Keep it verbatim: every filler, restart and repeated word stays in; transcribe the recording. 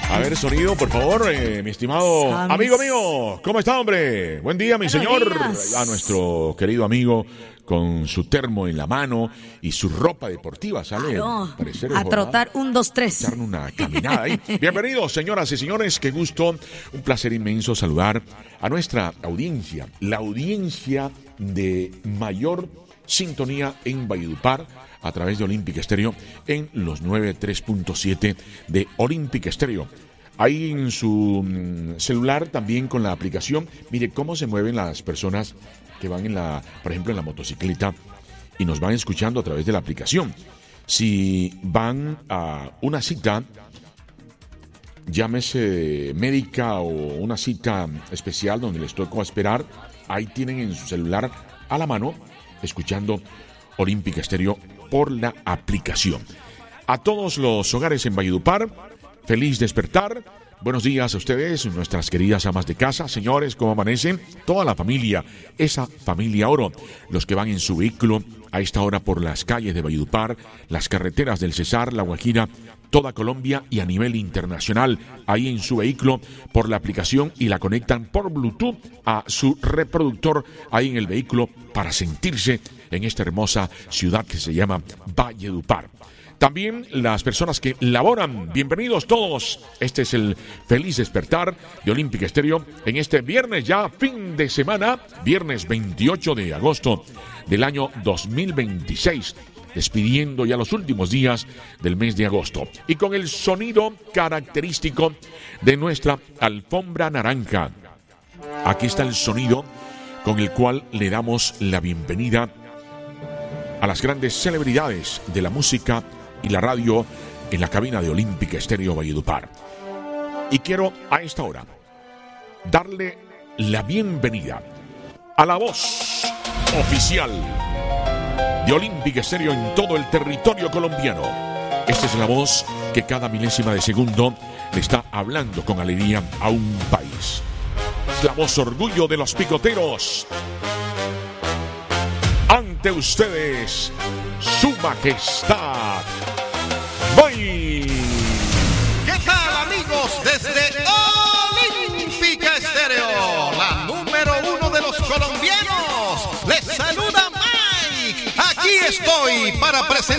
A ver, sonido, por favor, eh, mi estimado Samis. amigo mío. ¿Cómo está, hombre? Buen día, mi Buenos señor. días. A nuestro querido amigo con su termo en la mano y su ropa deportiva. Sale Claro, al parecer, a jornada, trotar un, dos, tres. echarle una caminada ahí. Bienvenidos, señoras y señores. Qué gusto, un placer inmenso saludar a nuestra audiencia. La audiencia de mayor sintonía en Valledupar a través de Olympic Stereo en los noventa y tres punto siete de Olympic Stereo. Ahí en su mm, celular también con la aplicación, mire cómo se mueven las personas que van en la, por ejemplo, en la motocicleta y nos van escuchando a través de la aplicación. Si van a una cita, llámese médica o una cita especial donde les tocó esperar, ahí tienen en su celular a la mano escuchando Olympic Stereo por la aplicación. A todos los hogares en Valledupar, feliz despertar. Buenos días a ustedes, nuestras queridas amas de casa, señores, ¿cómo amanecen? Toda la familia, esa familia oro, los que van en su vehículo a esta hora por las calles de Valledupar, las carreteras del Cesar, La Guajira, toda Colombia y a nivel internacional, ahí en su vehículo por la aplicación y la conectan por Bluetooth a su reproductor ahí en el vehículo para sentirse en esta hermosa ciudad que se llama Valledupar. También las personas que laboran, bienvenidos todos. Este es el feliz despertar de Olympic Stereo en este viernes ya fin de semana, viernes veintiocho de agosto del año dos mil veintiséis, despidiendo ya los últimos días del mes de agosto. Y con el sonido característico de nuestra alfombra naranja. Aquí está el sonido con el cual le damos la bienvenida a las grandes celebridades de la música y la radio en la cabina de Olympic Stereo Valledupar. Y quiero a esta hora darle la bienvenida a la voz oficial de Olympic Stereo en todo el territorio colombiano. Esta es la voz que cada milésima de segundo le está hablando con alegría a un país. Es la voz orgullo de los picoteros. Ante ustedes, su majestad. ¡Voy! ¿Qué tal, amigos? Desde Olympic Stereo, la número uno de los colombianos. Les saluda Mike. Aquí estoy para presentar